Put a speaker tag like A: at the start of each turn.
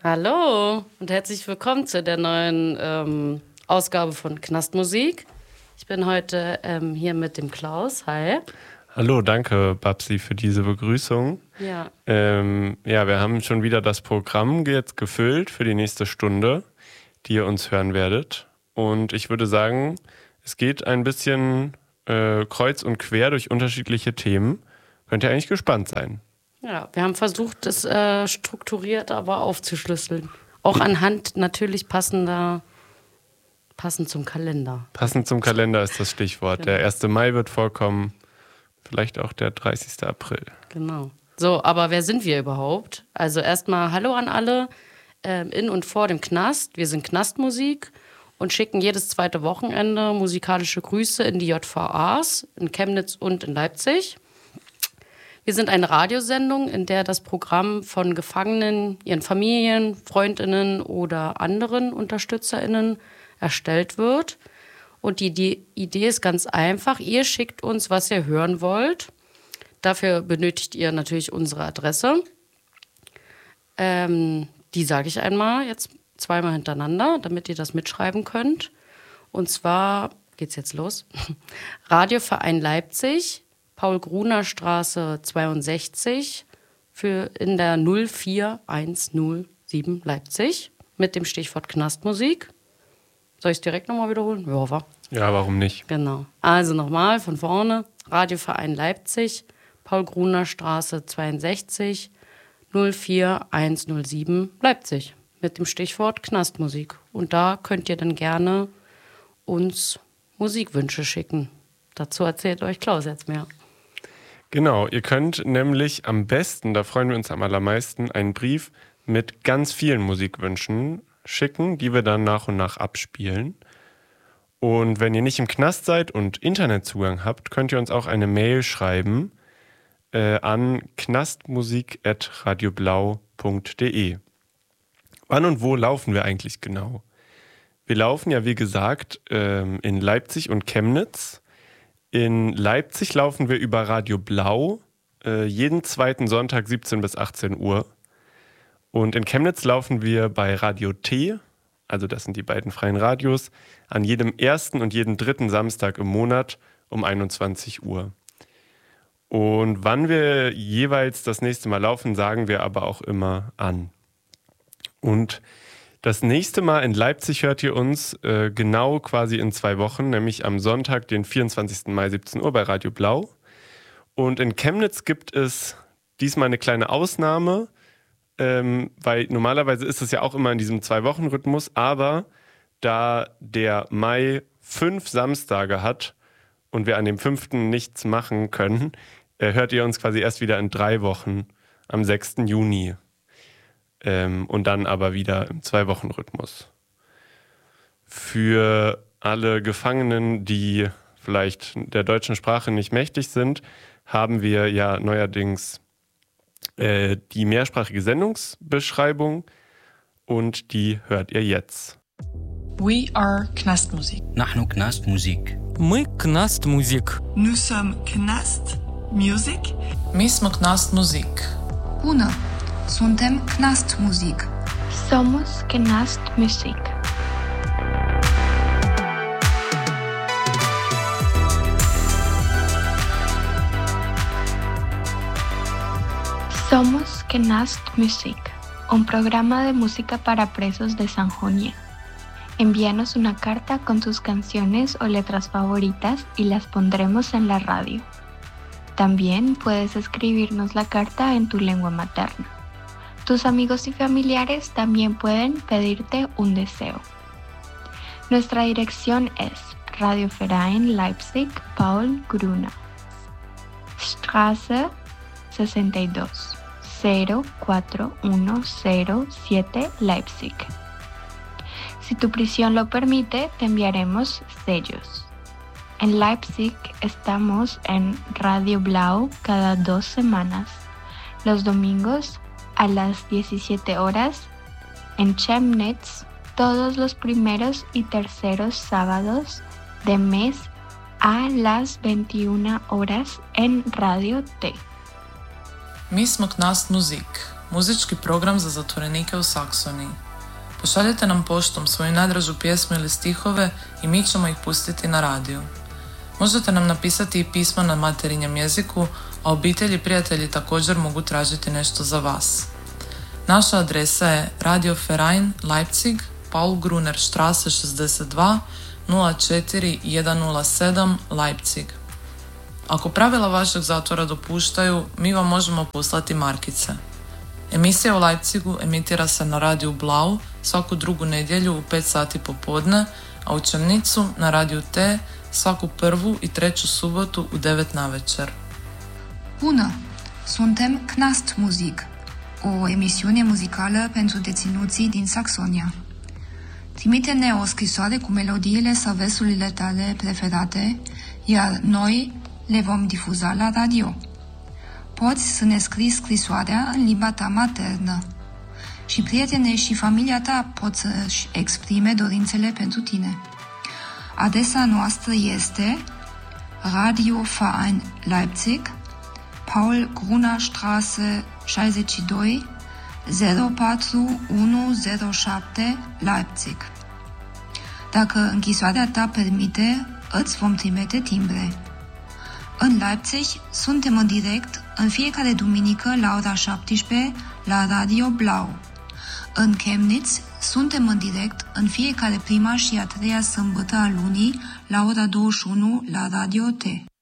A: Hallo und herzlich willkommen zu der neuen Ausgabe von Knastmusik. Ich bin heute hier mit dem Klaus. Hi.
B: Hallo, danke Babsi für diese Begrüßung.
A: Ja.
B: Wir haben schon wieder das Programm jetzt gefüllt für die nächste Stunde, die ihr uns hören werdet. Und ich würde sagen, es geht ein bisschen kreuz und quer durch unterschiedliche Themen. Könnt ihr eigentlich gespannt sein.
A: Ja, wir haben versucht, das strukturiert aber aufzuschlüsseln. Auch anhand natürlich passend zum Kalender.
B: Passend zum Kalender ist das Stichwort.
A: Genau.
B: Der 1. Mai wird vorkommen, vielleicht auch der 30. April.
A: Genau. So, aber wer sind wir überhaupt? Also erstmal Hallo an alle in und vor dem Knast. Wir sind Knastmusik und schicken jedes zweite Wochenende musikalische Grüße in die JVAs in Chemnitz und in Leipzig. Wir sind eine Radiosendung, in der das Programm von Gefangenen, ihren Familien, FreundInnen oder anderen UnterstützerInnen erstellt wird. Und die Idee ist ganz einfach. Ihr schickt uns, was ihr hören wollt. Dafür benötigt ihr natürlich unsere Adresse. Die sage ich einmal jetzt zweimal hintereinander, damit ihr das mitschreiben könnt. Und zwar geht's jetzt los. Radioverein Leipzig, Paul-Gruner-Straße 62 in der 04107 Leipzig mit dem Stichwort Knastmusik. Soll ich es direkt nochmal wiederholen? Ja, war.
B: Ja, warum nicht?
A: Genau. Also nochmal von vorne. Radioverein Leipzig, Paul-Gruner-Straße 62 04107 Leipzig mit dem Stichwort Knastmusik. Und da könnt ihr dann gerne uns Musikwünsche schicken. Dazu erzählt euch Klaus jetzt mehr.
B: Genau, ihr könnt nämlich am besten, da freuen wir uns am allermeisten, einen Brief mit ganz vielen Musikwünschen schicken, die wir dann nach und nach abspielen. Und wenn ihr nicht im Knast seid und Internetzugang habt, könnt ihr uns auch eine Mail schreiben an knastmusik@radioblau.de. Wann und wo laufen wir eigentlich genau? Wir laufen ja, wie gesagt, in Leipzig und Chemnitz. In Leipzig laufen wir über Radio Blau, jeden zweiten Sonntag 17 bis 18 Uhr. Und in Chemnitz laufen wir bei Radio T, also das sind die beiden freien Radios, an jedem ersten und jeden dritten Samstag im Monat um 21 Uhr. Und wann wir jeweils das nächste Mal laufen, sagen wir aber auch immer an. Und das nächste Mal in Leipzig hört ihr uns genau quasi in 2 Wochen, nämlich am Sonntag, den 24. Mai, 17 Uhr bei Radio Blau. Und in Chemnitz gibt es diesmal eine kleine Ausnahme, weil normalerweise ist es ja auch immer in diesem 2-Wochen-Rhythmus, aber da der Mai 5 Samstage hat und wir an dem 5. nichts machen können, hört ihr uns quasi erst wieder in 3 Wochen am 6. Juni. Und dann aber wieder im 2-Wochen-Rhythmus. Für alle Gefangenen, die vielleicht der deutschen Sprache nicht mächtig sind, haben wir ja neuerdings die mehrsprachige Sendungsbeschreibung und die hört ihr jetzt.
C: We are Knastmusik.
D: نحن كناست موزيك.
E: Мы Knastmusik.
F: Nous sommes Knast Music.
C: My smo Knastmusik.
G: Bună! Suntem Knastmusik.
H: Somos Knastmusik. Somos Knastmusik, un programa de música para presos de Sajonia. Envíanos una carta con tus canciones o letras favoritas y las pondremos en la radio. También puedes escribirnos la carta en tu lengua materna. Tus amigos y familiares también pueden pedirte un deseo. Nuestra dirección es Radioverein Leipzig, Paul Gruner, Straße 62, 04107 Leipzig. Si tu prisión lo permite, te enviaremos sellos. En Leipzig estamos en Radio Blau cada 2 semanas, los domingos a las 17 horas, en Chemnitz todos los primeros y terceros sábados de mes a las 21 horas en Radio T.
C: Mi smo Knastmusik. muzički program za zatvorenike u Saksoniji. Pošaljite nam poštom svoju najdražu pjesmu ili stihove i mi ćemo ih pustiti na radiju. Možete nam napisati i pismo na materinjem jeziku, a obitelji i prijatelji također mogu tražiti nešto za vas. Naša adresa je Radio Verein Leipzig, Paul Gruner Straße 62 04107 Leipzig. Ako pravila vašeg zatvora dopuštaju, mi vam možemo poslati markice. Emisija u Leipzigu emitira se na radiju Blau svaku drugu nedjelju u 5 sati popodne, a u Čemnicu na radiju T svaku prvu i treću subotu u 9 navečer.
G: Bună! Suntem Knast Musik, o emisiune muzicală pentru deținuții din Saxonia. Trimite-ne o scrisoare cu melodiile sau versurile tale preferate, iar noi le vom difuza la radio. Poți să ne scrii scrisoarea în limba ta maternă. Și prietenii și familia ta pot să-și exprime dorințele pentru tine. Adresa noastră este Radio Verein Leipzig, Paul Gruner Straße 62 04107 Leipzig. Dacă închisoarea ta permite, îți vom trimite timbre. În Leipzig suntem în direct în fiecare duminică la ora 17 la Radio Blau. În Chemnitz suntem în direct în fiecare prima și a treia sâmbătă a lunii la ora 21 la Radio T.